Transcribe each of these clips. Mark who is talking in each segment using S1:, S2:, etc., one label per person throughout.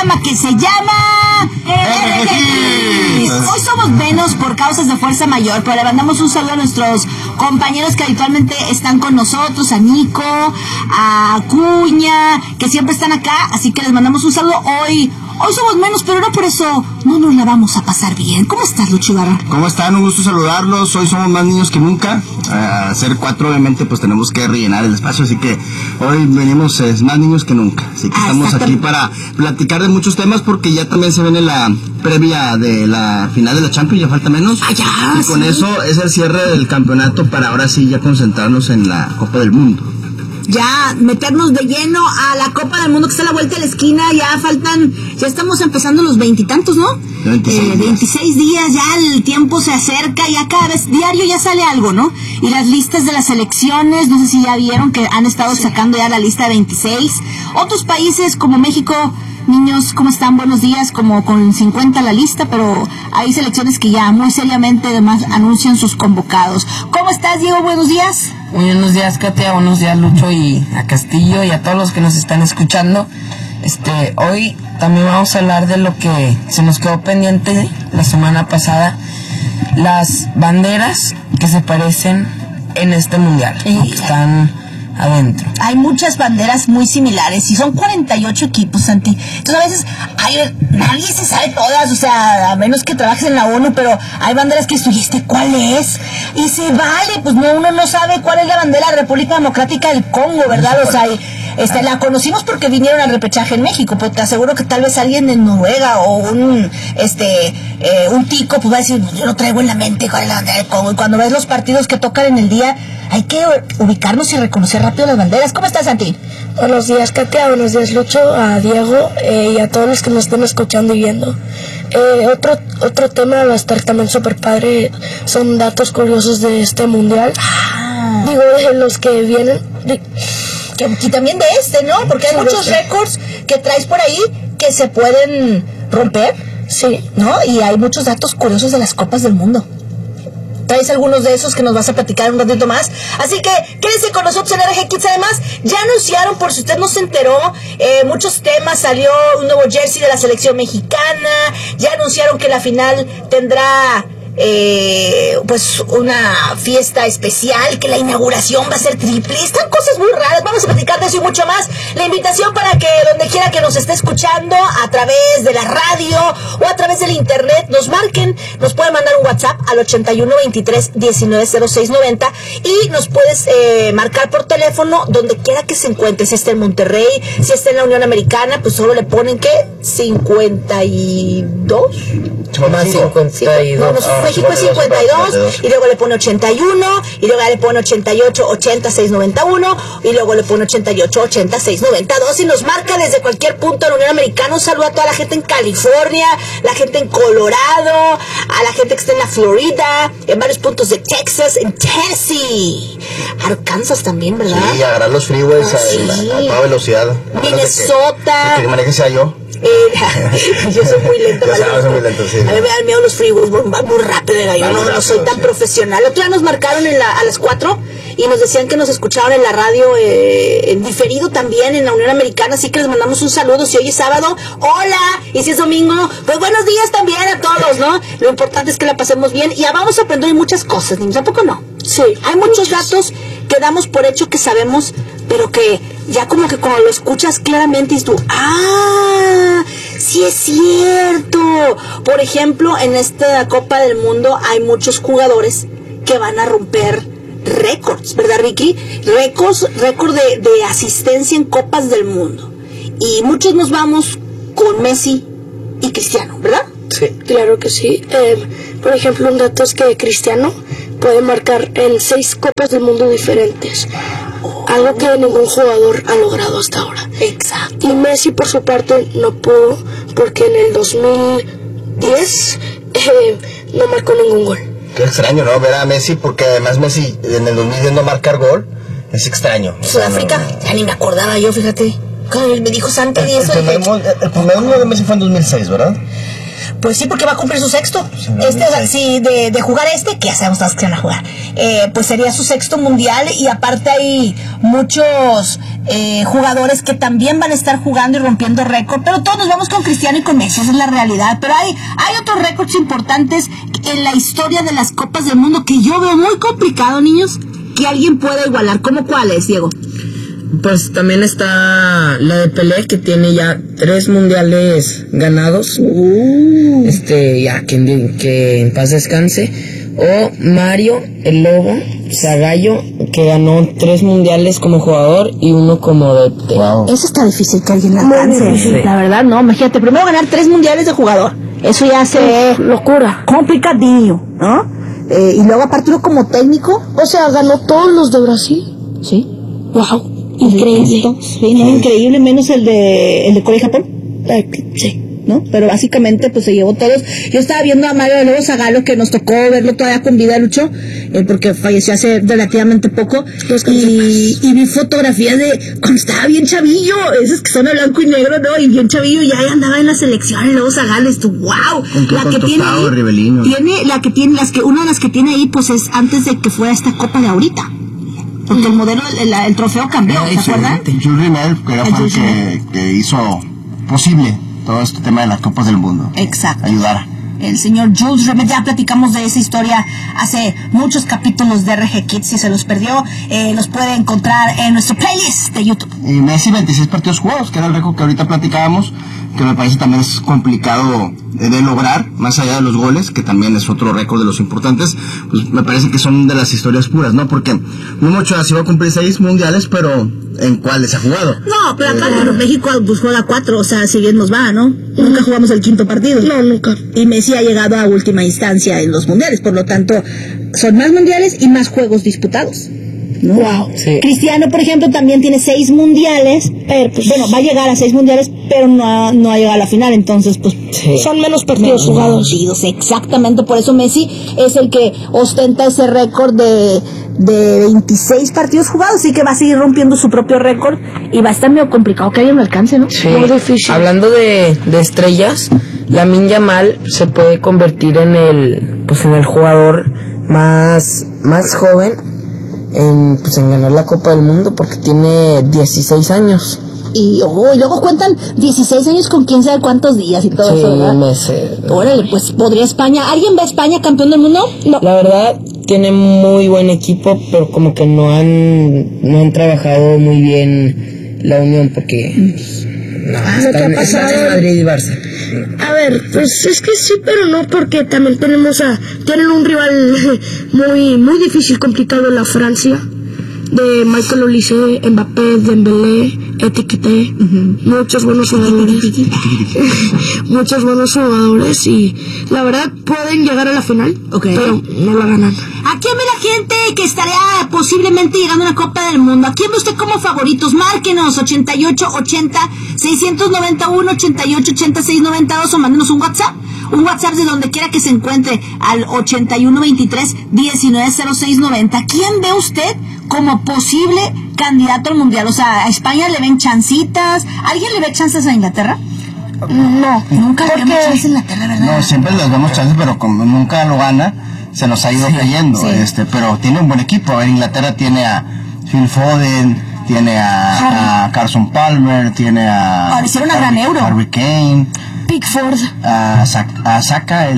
S1: programa que se llama Hoy somos menos por causas de fuerza mayor, pero le mandamos un saludo a nuestros compañeros que habitualmente están con nosotros, a Nico, a Acuña, que siempre están acá, así que les mandamos un saludo. Hoy somos menos, pero no por eso no nos la vamos a pasar bien. ¿Cómo estás, Lucho Ibarra?
S2: ¿Cómo están? Un gusto saludarlos. Hoy somos más niños que nunca. A ser 4, obviamente, pues tenemos que rellenar el espacio, así que hoy venimos más niños que nunca. Así que estamos aquí para platicar de muchos temas, porque ya también se viene la previa de la final de la Champions, ya falta menos. Y con eso es el cierre del campeonato para ahora sí ya concentrarnos en la Copa del Mundo.
S1: Ya meternos de lleno a la Copa del Mundo que está a la vuelta de la esquina. Ya estamos empezando los 20 y tantos, ¿no? 26 días, ya el tiempo se acerca, ya cada vez diario ya sale algo, ¿no? Y las listas de las selecciones, no sé si ya vieron que han estado sacando ya la lista de 26. Otros países como México, niños, ¿cómo están? Buenos días, como con 50 la lista, pero hay selecciones que ya muy seriamente además anuncian sus convocados. ¿Cómo estás, Diego? Buenos días.
S3: Buenos días, Katia, buenos días, Lucho, y a Castillo, y a todos los que nos están escuchando. Hoy también vamos a hablar de lo que se nos quedó pendiente la semana pasada, las banderas que se parecen en este mundial, que están adentro.
S1: Hay muchas banderas muy similares y son 48 equipos, Santi. Entonces a veces nadie se sabe todas, o sea, a menos que trabajes en la ONU, pero hay banderas que estuviste, ¿cuál es? Y se vale, pues uno no sabe cuál es la bandera de la República Democrática del Congo, ¿verdad? O sea, la conocimos porque vinieron al repechaje en México, pero te aseguro que tal vez alguien en Noruega o un tico pues va a decir, yo no traigo en la mente cuál es la bandera del Congo. Y cuando ves los partidos que tocan en el día, hay que ubicarnos y reconocer rápido las banderas. ¿Cómo estás, Santi?
S4: Buenos días, Katia, buenos días, Lucho, a Diego y a todos los que nos estén escuchando y viendo. Otro tema va a estar también súper padre, son datos curiosos de este mundial. Digo, de los que vienen...
S1: Y también de ¿no? Porque hay muchos récords que traes por ahí que se pueden romper,
S4: sí,
S1: ¿no? Y hay muchos datos curiosos de las Copas del Mundo. Traes algunos de esos que nos vas a platicar un ratito más. Así que quédense con nosotros en RG Kids. Además, ya anunciaron, por si usted no se enteró, muchos temas. Salió un nuevo jersey de la selección mexicana. Ya anunciaron que la final tendrá... pues una fiesta especial, que la inauguración va a ser triple. Están cosas muy raras, vamos a platicar de eso y mucho más. La invitación para que donde quiera que nos esté escuchando, a través de la radio o a través del internet, nos marquen, nos pueden mandar un WhatsApp al 81 23 19 06 90 y nos puedes marcar por teléfono donde quiera que se encuentre. Si está en Monterrey, si está en la Unión Americana, pues solo le ponen ¿qué? 52
S3: más 52.
S1: México es 52 y luego le pone 81 y luego le pone 88 80 691 y luego le pone 88 80 692 y nos marca desde cualquier punto de la Unión Americana. Un saludo a toda la gente en California, la gente en Colorado, a la gente que está en la Florida, en varios puntos de Texas, en Tennessee, Arkansas también, ¿verdad?
S2: Sí, agarrar los freeways a toda velocidad.
S1: Minnesota.
S2: Que maneje sea yo.
S1: Yo soy muy lenta,
S2: sí.
S1: A mí me dan miedo los freeways, van muy rápido, yo no soy tan profesional. Otro día nos marcaron a las 4 y nos decían que nos escuchaban en la radio en diferido también en la Unión Americana, así que les mandamos un saludo. Si hoy es sábado, hola, y si es domingo, pues buenos días también a todos, ¿no? Lo importante es que la pasemos bien y ya vamos a aprender muchas cosas, niños, ¿a poco no?
S4: Sí,
S1: hay muchos datos que damos por hecho que sabemos, pero que ya como que cuando lo escuchas claramente dices tú, sí es cierto. Por ejemplo, en esta Copa del Mundo hay muchos jugadores que van a romper récords, ¿verdad, Ricky? Récord de asistencia en Copas del Mundo. Y muchos nos vamos con Messi y Cristiano, ¿verdad?
S4: Sí, claro que sí. Por ejemplo, un dato es que Cristiano puede marcar en 6 Copas del Mundo diferentes. Algo que ningún jugador ha logrado hasta ahora.
S1: Exacto.
S4: Y Messi, por su parte, no pudo porque en el 2010 no marcó ningún gol.
S2: Qué extraño, ¿no? Ver a Messi, porque además Messi en el 2010 no marcar gol es extraño.
S1: Sudáfrica, ya ni me acordaba yo, fíjate. Me dijo Santi y eso.
S2: El primer uno de Messi fue en 2006, ¿verdad?
S1: Pues sí, porque va a cumplir su sexto. Sí, de jugar que ya sabemos todos que van a jugar. Pues sería su sexto mundial, y aparte hay muchos jugadores que también van a estar jugando y rompiendo récord, pero todos nos vamos con Cristiano y con Messi, esa es la realidad. Pero hay otros récords importantes en la historia de las Copas del Mundo que yo veo muy complicado, niños, que alguien pueda igualar. ¿Cómo cuáles, Diego?
S3: Pues también está la de Pelé, que tiene ya 3 mundiales ganados. Ya que en paz descanse. O Mario, el Lobo, Zagallo, que ganó 3 mundiales como jugador y 1 como DT.
S1: Wow. Eso está difícil que alguien la alcance. Sí. La verdad, no, imagínate, primero ganar 3 mundiales de jugador. Eso ya se...
S4: locura.
S1: Complicadillo, ¿no? Y luego aparte uno como técnico.
S4: O sea, ganó todos los de Brasil.
S1: Sí.
S4: Wow. Increíble.
S1: Sí, no, increíble, menos el de Corea y Japón. Sí, ¿no? Pero básicamente pues se llevó todos. Yo estaba viendo a Mario de Lobo Zagallo, que nos tocó verlo todavía con vida, Lucho, porque falleció hace relativamente poco, y vi fotografías de cuando estaba bien chavillo, esos que son de blanco y negro, ¿no? Y bien chavillo, ya andaba en la selección, el Lobo Zagallo, wow.
S2: La que tiene ahí,
S1: una de las que tiene ahí, pues es antes de que fuera esta Copa de ahorita. Porque el modelo, el trofeo cambió, ¿se acuerdan?
S2: Jules Rimet, que fue el que hizo posible todo este tema de las Copas del Mundo.
S1: Exacto.
S2: Ayudar.
S1: El señor Jules Rimet, ya platicamos de esa historia hace muchos capítulos de RG Kids. Si se los perdió, los puede encontrar en nuestro playlist de YouTube.
S2: Y Messi, 26 partidos jugados, que era el récord que ahorita platicábamos, que me parece también es complicado de lograr, más allá de los goles, que también es otro récord de los importantes. Pues me parece que son de las historias puras, ¿no? Porque Memo Ochoa sí va a cumplir 6 mundiales, pero ¿en cuáles ha jugado?
S1: No, pero acá México pues juega 4, o sea, si bien nos va, ¿no? Nunca jugamos el 5º partido.
S4: No, nunca.
S1: Y Messi ha llegado a última instancia en los mundiales, por lo tanto, son más mundiales y más juegos disputados, ¿no?
S4: Wow.
S3: Sí.
S1: Cristiano, por ejemplo, también tiene 6 mundiales, pero pues, bueno, va a llegar a 6 mundiales, pero no ha llegado a la final, entonces pues
S4: son menos partidos jugados.
S1: Exactamente, por eso Messi es el que ostenta ese récord de 26 partidos jugados, así que va a seguir rompiendo su propio récord y va a estar medio complicado que alguien lo alcance, ¿no?
S3: Sí.
S1: Muy difícil.
S3: Hablando de estrellas, Lamine Yamal se puede convertir en el jugador más joven en ganar la Copa del Mundo, porque tiene 16 años.
S1: Y luego cuentan 16 años con quién sabe cuántos días y todo eso, ¿verdad?
S3: Meses.
S1: Órale, pues podría España. ¿Alguien ve a España campeón del mundo? No.
S3: La verdad, tiene muy buen equipo, pero como que no han trabajado muy bien la unión, porque están en Madrid y Barça.
S4: A ver, pues es que sí, pero no, porque también tienen un rival muy difícil, complicado, la Francia, de Michael Olise, Mbappé, Dembélé, Etiqueté, muchos buenos jugadores, y la verdad pueden llegar a la final, pero no la ganan.
S1: ¿A quién ve la gente que estaría posiblemente llegando a una Copa del Mundo? ¿A quién ve usted como favoritos? Márquenos 8880-691-8880-692 o mándenos un WhatsApp de donde quiera que se encuentre al 8123-190690. ¿Quién ve usted como posible candidato al Mundial? O sea, ¿a España le ven chancitas? ¿Alguien le ve chances a Inglaterra?
S4: No,
S1: Nunca le vemos chances a Inglaterra, ¿verdad?
S2: No, siempre les damos chances, pero como nunca lo gana, se nos ha ido cayendo. Pero tiene un buen equipo. A ver, Inglaterra tiene a Phil Foden, tiene a Carson Palmer, tiene a...
S1: Ahora hicieron una gran Euro.
S2: Harry Kane.
S1: Pickford.
S2: A Saka,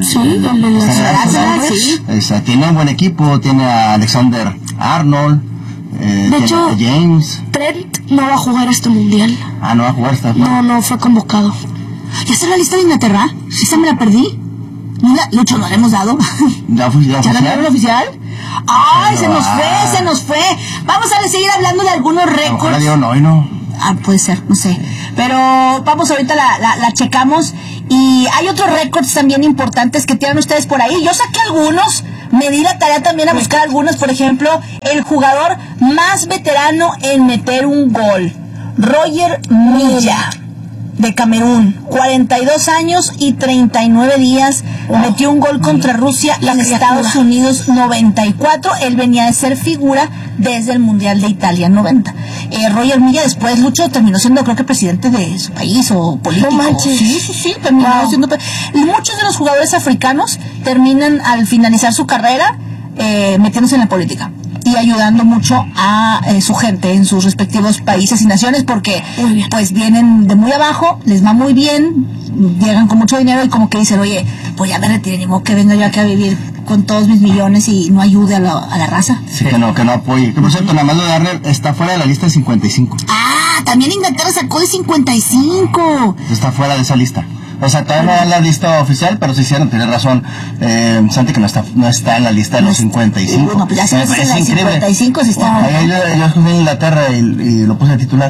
S2: tiene un buen equipo, tiene a Alexander Arnold,
S4: de hecho,
S2: a James.
S4: Trent no va a jugar este mundial.
S2: No va a jugar esta vez.
S4: No fue convocado.
S1: ¿Ya está la lista de Inglaterra? ¿Esa me la perdí? Lucho, ¿no le hemos dado?
S2: ¿Ya
S1: la dieron oficial? ¡Ay, se nos fue! Vamos a seguir hablando de algunos récords.
S2: Ojalá dieron hoy, ¿no?
S1: Puede ser, no sé. Pero vamos, ahorita la checamos. Y hay otros récords también importantes que tienen ustedes por ahí. Yo saqué algunos, me di la tarea también a buscar algunos. Por ejemplo, el jugador más veterano en meter un gol, Roger Milla. de Camerún, 42 años y 39 días, metió un gol contra Rusia en Estados Unidos 94. Él venía de ser figura desde el Mundial de Italia 90. Roger Milla después, Lucho, terminó siendo, creo que presidente de su país o político.
S4: No manches.
S1: Sí, terminó siendo. Muchos de los jugadores africanos terminan al finalizar su carrera metiéndose en la política y ayudando mucho a su gente en sus respectivos países y naciones, porque pues vienen de muy abajo, les va muy bien, llegan con mucho dinero y como que dicen, oye, pues ya me retiré, ni modo que venga yo aquí a vivir con todos mis millones y no ayude a la raza.
S2: Sí, que no apoye. Que por cierto, nada más lo de Arner está fuera de la lista de 55.
S1: Ah, también Inglaterra sacó de 55.
S2: Está fuera de esa lista. O sea, todavía no es la lista oficial, pero sí hicieron, tienes razón, Santi, que no está en la lista de los 55.
S1: Bueno, pues ya se
S2: me parece increíble.
S1: 55 sí está.
S2: Yo escogí Inglaterra y lo puse de titular.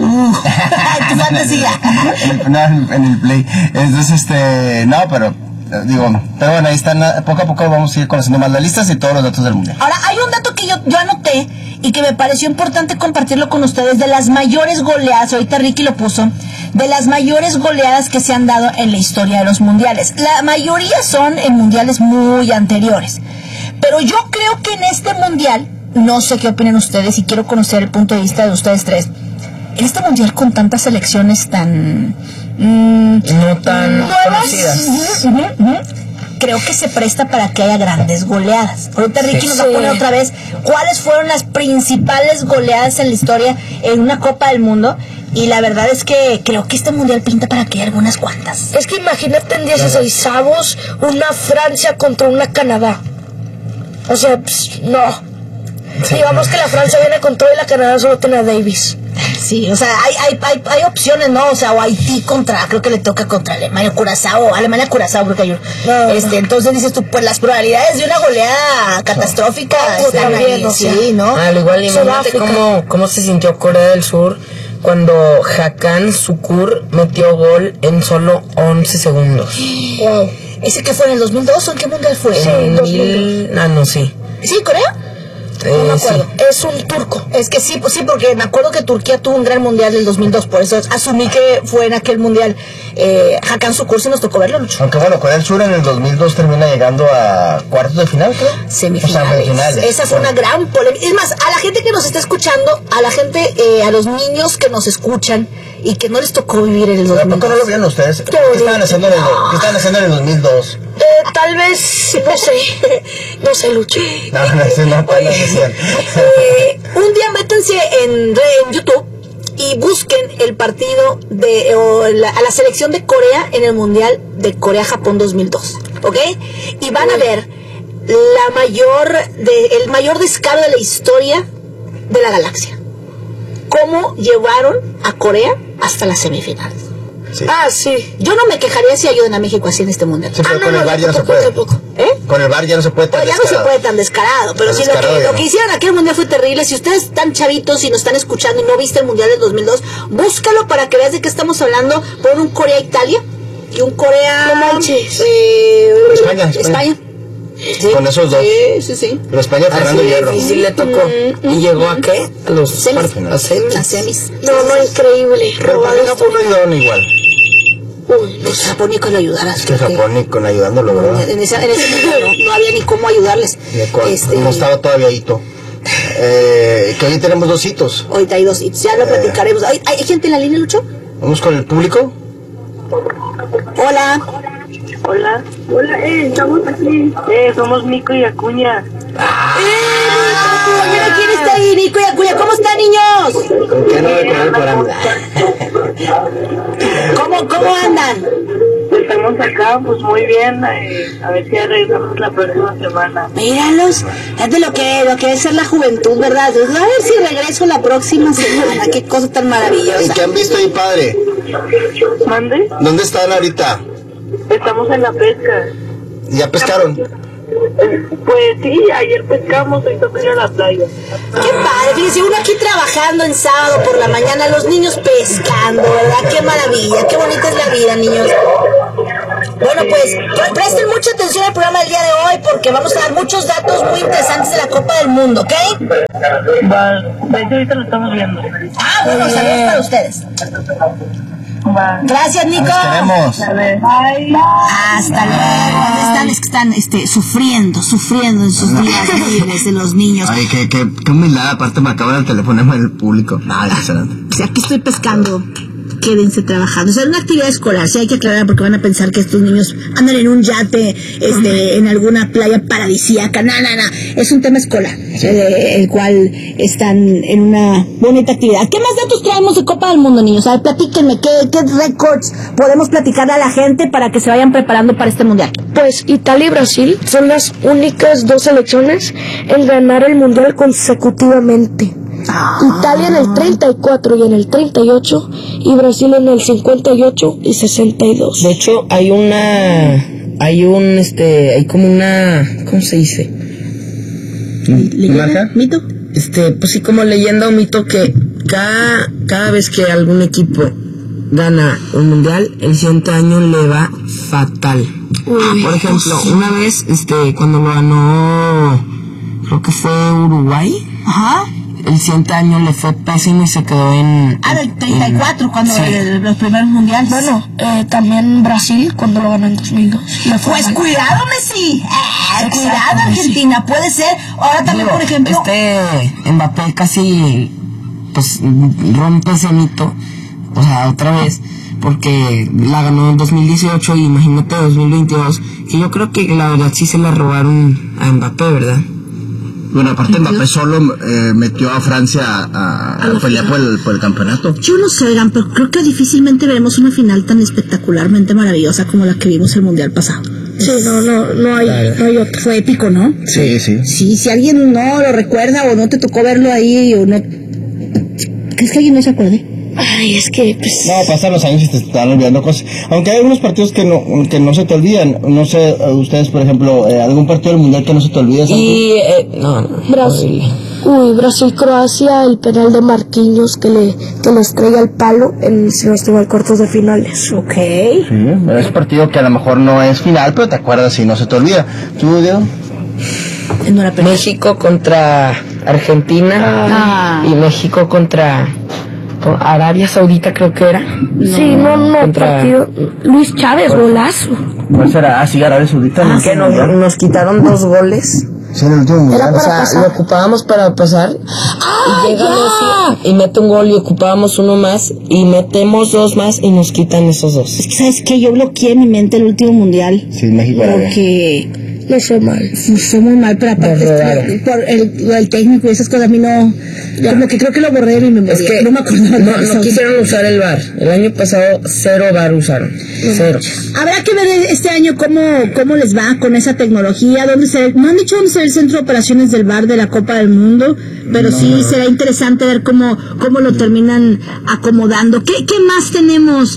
S1: Tu fantasía.
S2: En el play. Entonces, no, pero bueno, ahí están. Poco a poco vamos a ir conociendo más las listas y todos los datos del mundial.
S1: Ahora, hay un dato que yo anoté y que me pareció importante compartirlo con ustedes, de las mayores goleadas, ahorita Ricky lo puso, de las mayores goleadas que se han dado en la historia de los mundiales. La mayoría son en mundiales muy anteriores, pero yo creo que en este mundial, no sé qué opinan ustedes y quiero conocer el punto de vista de ustedes tres, en este mundial con tantas selecciones tan
S3: no tan
S1: nuevas,
S3: conocidas,
S1: creo que se presta para que haya grandes goleadas. Ahorita Ricky nos va a poner otra vez cuáles fueron las principales goleadas en la historia en una Copa del Mundo. Y la verdad es que creo que este mundial pinta para que haya algunas cuantas.
S4: Es que imagínate en 16avos una Francia contra una Canadá. O sea, no. Digamos que la Francia viene con todo y la Canadá solo tiene a Davis.
S1: Sí, o sea, hay opciones, ¿no? O sea, o Haití creo que le toca contra Alemania, Curazao, creo que hay entonces dices tú, pues las probabilidades de una goleada catastrófica están ahí, sí, ¿no?
S3: Al igual, imagínate cómo se sintió Corea del Sur cuando Hakan Sukur metió gol en solo 11 segundos.
S1: Wow. ¿Ese que fue en el 2002 o en qué mundial fue?
S3: Sí, no, sí.
S1: ¿Sí, Corea? No me acuerdo.
S4: Sí. Es un turco.
S1: Es que sí, porque me acuerdo que Turquía tuvo un gran mundial del 2002, por eso asumí que fue en aquel mundial. Hakan Sukur, sí nos tocó verlo, Lucho.
S2: Aunque bueno, Corea del Sur en el 2002 termina llegando a cuartos de final, creo.
S1: Semifinales. Esa fue una gran polémica. Es más, a la gente que nos está escuchando, a los niños que nos escuchan y que no les tocó vivir en el 2002.
S2: ¿Por qué no lo vieron ustedes? ¿Qué estaban haciendo en el 2002?
S4: Tal vez, no sé, Lucho.
S1: Un día métanse en YouTube y busquen el partido a la selección de Corea en el Mundial de Corea-Japón 2002, ¿ok? Y van a ver el mayor descaro de la historia de la galaxia. Cómo llevaron a Corea hasta las semifinales.
S2: Sí.
S4: Sí.
S1: Yo no me quejaría si ayudan a México así en este mundial.
S2: Sí, pero con el VAR ya no se puede. Con el VAR ya no se puede tan
S1: descarado. Ya no se puede tan descarado. Pero sí, lo que hicieron aquel mundial fue terrible. Si ustedes están chavitos y nos están escuchando y no viste el mundial del 2002, búscalo para que veas de qué estamos hablando. Pon un Corea-Italia y un Corea...
S4: No manches.
S1: España.
S2: Sí, con esos dos.
S1: Sí.
S2: Pero España Fernando Hierro.
S3: Sí le tocó. ¿Y llegó a qué? A los semis.
S1: Las semis.
S4: No, increíble.
S2: Pero para Japón no ayudaron igual.
S1: Los japónicos lo ayudaran.
S2: Es que japónicos ayudándolo, ¿verdad?
S1: En ese no había ni cómo ayudarles.
S2: No estaba todavía hito. Que hoy tenemos 2 hitos.
S1: Ahorita hay 2 hitos, ya lo platicaremos. ¿Hay gente en la línea, Lucho?
S2: Vamos con el público.
S1: Hola,
S5: estamos aquí. Somos Nico y Acuña.
S1: Mira quién está ahí, Nico y Acuña. ¿Cómo están, niños?
S2: ¿Con qué no de comer por hambre?
S1: ¿Cómo andan?
S5: Estamos acá, pues muy bien. A ver si ya regresamos la próxima semana.
S1: Míralos, es de lo que debe ser la juventud, ¿verdad? A ver si regreso la próxima semana. Qué cosa tan maravillosa.
S2: ¿Y qué han visto ahí, padre?
S5: ¿Mande?
S2: ¿Dónde están ahorita?
S5: Estamos en la pesca.
S2: ¿Ya pescaron?
S5: Pues sí, ayer pescamos, hoy toca ir a la playa.
S1: Qué padre, fíjense, uno aquí trabajando en sábado por la mañana, los niños pescando, ¿verdad? Qué maravilla, qué bonita es la vida, niños. Bueno, pues presten mucha atención al programa del día de hoy porque vamos a dar muchos datos muy interesantes de la Copa del Mundo, ¿ok?
S5: Va, de hecho ahorita lo estamos viendo.
S1: Bueno, saludos para ustedes. Gracias, Nico.
S2: Nos queremos.
S5: Bye.
S1: Hasta luego. Están sufriendo en sus días libres de los niños.
S2: Ay, qué humildad. Aparte me acaban el teléfono en el público. Excelente.
S1: O sea, aquí estoy pescando. Quédense trabajando. O sea, una actividad escolar, sí hay que aclarar porque van a pensar que estos niños andan en un yate, en alguna playa paradisíaca. No. Es un tema escolar, el cual están en una bonita actividad. ¿Qué más datos traemos de Copa del Mundo, niños? A ver, platíquenme, ¿qué récords podemos platicarle a la gente para que se vayan preparando para este mundial?
S4: Pues Italia y Brasil son las únicas dos selecciones en ganar el mundial consecutivamente. Italia en el 34 y en el 38 y Brasil en el 58 y 62.
S3: De hecho, hay como una, ¿cómo se dice?
S1: ¿Leyenda? ¿Mito?
S3: Pues sí, como leyenda o mito que cada vez que algún equipo gana un mundial, el siguiente año le va fatal. Por ejemplo, una vez, cuando lo ganó, creo que fue Uruguay.
S1: Ajá.
S3: El siguiente año le fue pésimo y se quedó en...
S1: del 34, cuando
S3: sí.
S1: Los primeros mundiales.
S4: Bueno, también Brasil cuando lo ganó en 2002.
S1: Pues cuidado, Messi. Cuidado, Argentina. Puede ser. Ahora también, por ejemplo...
S3: Mbappé casi, pues, rompe ese mito. O sea, otra vez. Porque la ganó en 2018 y imagínate 2022. Que yo creo que la verdad sí se la robaron a Mbappé, ¿verdad?
S2: Bueno, aparte Mbappé solo metió a Francia a pelear por el campeonato.
S1: Yo no sé, Oigan, pero creo que difícilmente veremos una final tan espectacularmente maravillosa como la que vimos el mundial pasado.
S4: Sí, no hay otra.
S1: Fue épico, ¿no?
S2: Sí.
S1: Sí, si alguien no lo recuerda o no te tocó verlo ahí o no... ¿Crees que alguien no se acuerde?
S4: Ay, es que pues...
S2: No, pasan los años y te están olvidando cosas. Aunque hay algunos partidos que no se te olvidan. No sé, ustedes, por ejemplo, algún partido del mundial que no se te olvide.
S3: Y...
S4: Brasil. Brasil-Croacia, el penal de Marquinhos que le estrella el palo si no estuvo en cuartos de finales.
S1: Ok.
S2: Sí, es un partido que a lo mejor no es final, pero te acuerdas y no se te olvida. ¿Tú, Diego?
S3: México contra Argentina y México contra Arabia Saudita, creo que era.
S4: Sí, partido. Luis Chávez, golazo.
S2: ¿Cuál será? Sí, Arabia Saudita.
S3: Que nos quitaron 2 goles.
S2: Sí, en el último mundial.
S3: O sea, lo ocupábamos para pasar y llega Messi y mete un gol y ocupábamos uno más y metemos 2 más y nos quitan esos 2.
S1: Es que, ¿sabes qué? Yo bloqueé en mi mente el último mundial.
S2: Sí, México.
S1: Porque...
S4: No fue mal.
S1: Fue muy mal, pero aparte por el técnico y esas cosas a mí no... Como que creo que lo borré de mi memoria.
S3: Es que
S1: no me acordaba.
S3: No quisieron usar el VAR. El año pasado 0 VAR usaron. 0.
S1: Habrá que ver este año cómo les va con esa tecnología. No han dicho dónde será el centro de operaciones del VAR de la Copa del Mundo, pero sí será interesante ver cómo lo terminan acomodando. ¿Qué más tenemos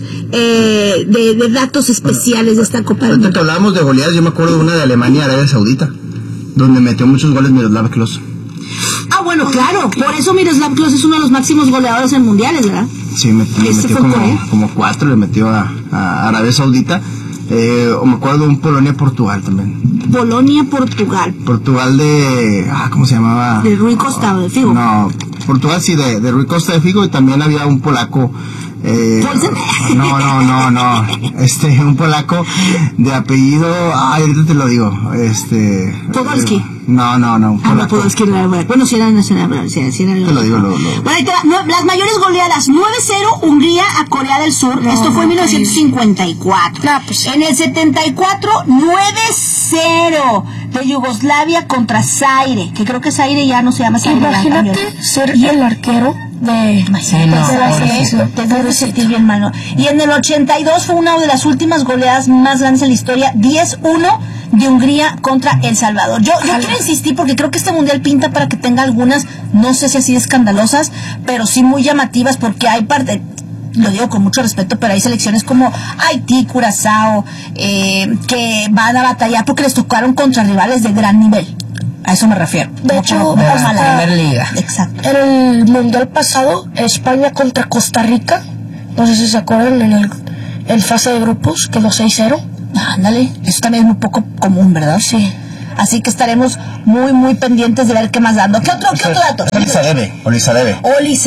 S1: de datos especiales de esta Copa del
S2: Ahorita
S1: Mundo?
S2: que hablábamos de goleadas, yo me acuerdo de una de Alemania, Arabia Saudita, donde metió muchos goles Miroslav Klose.
S1: Bueno, claro, por eso Miroslav Klose es uno de los máximos goleadores en mundiales, ¿verdad?
S2: Sí, metió como 4, le metió a Arabia Saudita. O me acuerdo de un Polonia-Portugal también.
S1: Polonia-Portugal.
S2: Portugal de... ¿cómo se llamaba?
S1: De Rui Costa de Figo.
S2: No, Portugal sí, de Rui Costa de Figo, y también había un polaco... No. Un polaco de apellido... ahorita te lo digo.
S1: Podolski.
S2: No.
S1: Podolski no era verdad. Bueno, si era nacional, sí era
S2: te lo digo,
S1: Bueno, ahí te va. Las mayores goleadas: 9-0 Hungría a Corea del Sur. Esto fue en 1954. En el 74, 9-0 de Yugoslavia contra Zaire, que creo que Zaire ya no se llama Zaire.
S4: Imagínate ser el arquero de la selección.
S1: Te debe sentir bien, mano. Y en el 82 fue una de las últimas goleadas más grandes en la historia, 10-1 de Hungría contra El Salvador. Yo quiero insistir porque creo que este mundial pinta para que tenga algunas, no sé si así escandalosas, pero sí muy llamativas, porque hay parte, lo digo con mucho respeto, pero hay selecciones como Haití, Curazao, que van a batallar porque les tocaron contra rivales de gran nivel. A eso me refiero.
S4: De hecho,
S3: de la Primer Liga.
S1: Exacto.
S4: En el mundial pasado, España contra Costa Rica, no sé si se acuerdan, en el fase de grupos, quedó 6-0.
S1: Ándale, eso también es muy poco común, ¿verdad?
S4: Sí.
S1: Así que estaremos muy, muy pendientes de ver qué más dando. ¿Qué otro dato?
S2: Olizadebe,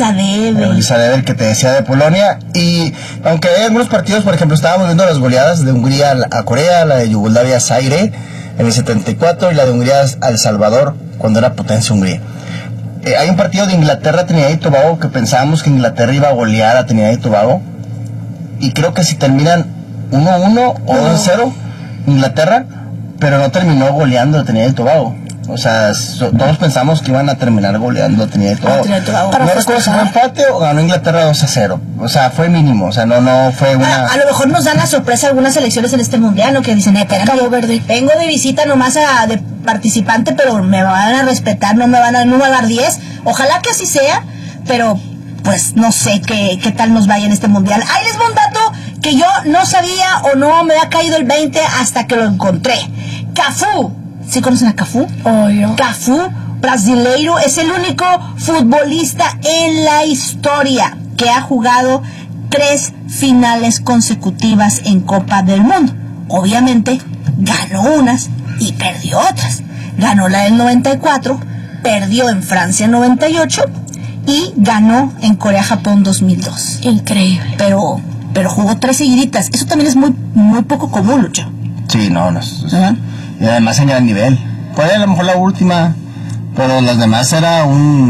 S2: el que te decía de Polonia. Y aunque hay algunos partidos, por ejemplo, estábamos viendo las goleadas de Hungría a Corea, la de Yugoslavia a Zaire en el 74 y la de Hungría a El Salvador cuando era potencia Hungría. Hay un partido de Inglaterra, Trinidad y Tobago, que pensábamos que Inglaterra iba a golear a Trinidad y Tobago. Y creo que si terminan 1-1 o 2-0 Inglaterra, pero no terminó goleando a Trinidad y Tobago. O sea, todos pensamos que iban a terminar goleando a Trinidad y Tobago. No recuerdo si fue empate o ganó Inglaterra 2-0. O sea, fue mínimo. O sea, no fue una...
S1: A lo mejor nos dan la sorpresa algunas selecciones en este mundial, ¿no? Que dicen, Cabo Verde, vengo de visita nomás de participante, pero me van a respetar, no me van a dar 10. Ojalá que así sea, pero pues no sé qué tal nos vaya en este mundial. Ahí les va un dato que yo no sabía o no me ha caído el 20 hasta que lo encontré. Cafú. ¿Sí conocen a Cafú? Cafú, brasileiro, es el único futbolista en la historia que ha jugado 3 finales consecutivas en Copa del Mundo. Obviamente, ganó unas y perdió otras. Ganó la del 94, perdió en Francia en 98 y ganó en Corea-Japón 2002.
S4: Increíble.
S1: Pero jugó 3 seguiditas. Eso también es muy, muy poco común, Lucho.
S2: Sí, no. Y además en gran nivel. Fue a lo mejor la última, pero las demás era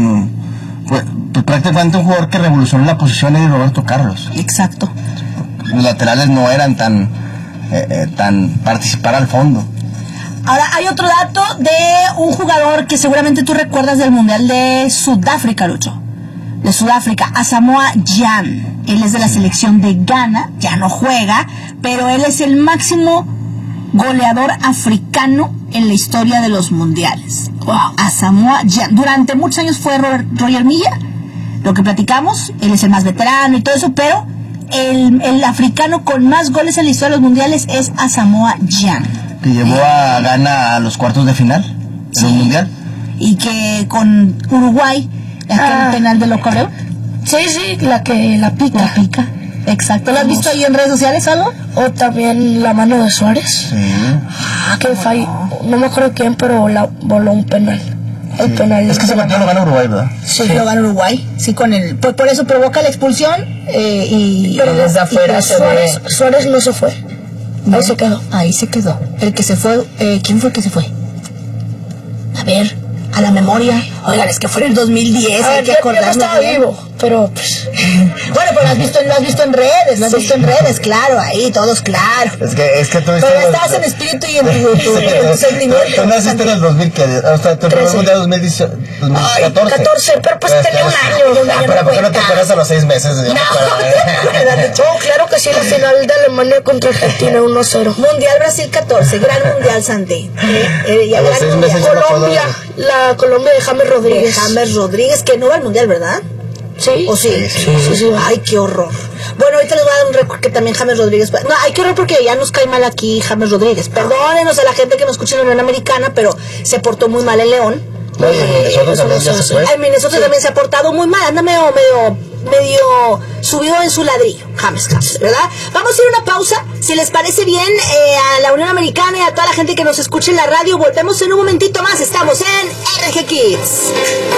S2: prácticamente un jugador que revolucionó la posición de Roberto Carlos.
S1: Exacto.
S2: Los laterales no eran tan participar al fondo.
S1: Ahora hay otro dato de un jugador que seguramente tú recuerdas del Mundial de Sudáfrica, Lucho. De Sudáfrica, Asamoah Gyan. Él es de la selección de Ghana, ya no juega, pero él es el máximo goleador africano en la historia de los mundiales. Asamoah Gyan. Durante muchos años fue Roger Milla, lo que platicamos, él es el más veterano y todo eso, pero el africano con más goles en la historia de los mundiales es Asamoah Gyan.
S2: Que llevó a Ghana a los cuartos de final en un mundial.
S1: Y que con Uruguay, aquel penal de Loco Abreu.
S4: Sí, la pica.
S1: La pica. Exacto. ¿Lo has visto ahí en redes sociales algo?
S4: O también la mano de Suárez.
S2: Sí.
S4: Que falló, no me acuerdo quién, pero voló un penal. El penal.
S2: Es que ese partido lo gana Uruguay, ¿verdad?
S1: Sí, lo gana Uruguay. Sí, por eso provoca la expulsión pero
S4: desde afuera Suárez no se fue. Ahí se quedó.
S1: El que se fue, ¿quién fue el que se fue? A ver, a la memoria. Oigan, es que fue en el 2010, hay que acordarnos.
S4: Yo estaba vivo, pero pues...
S1: Bueno, pero lo has visto en redes, claro, ahí, todos, claro.
S2: Es que tú...
S1: Pero estabas en espíritu y en tu sentimiento.
S2: Tú naciste en el 2000, o sea, tu primer mundial 2014.
S4: 14, pero pues tenía un año.
S2: Pero ¿por qué no te acuerdas a los 6 meses?
S4: Claro que sí, la final de Alemania contra Argentina 1-0.
S1: Mundial Brasil 14, gran mundial, Santi.
S2: A los 6 meses
S4: la Colombia de James Rodríguez.
S1: Que no va al mundial, ¿verdad?
S4: Sí.
S1: ¿O sí? Sí. Ay, qué horror. Bueno, ahorita les voy a dar un récord que también James Rodríguez... No, ay, qué horror porque ya nos cae mal aquí James Rodríguez. Perdónenos a la gente que nos escucha en la Unión Americana, pero se portó muy mal en León. En Minnesota también se ha portado muy mal. Anda medio subido en su ladrillo, James, ¿verdad? Vamos a ir a una pausa. Si les parece bien, a la Unión Americana y a toda la gente que nos escucha en la radio, volvemos en un momentito más. Estamos en RG Kids.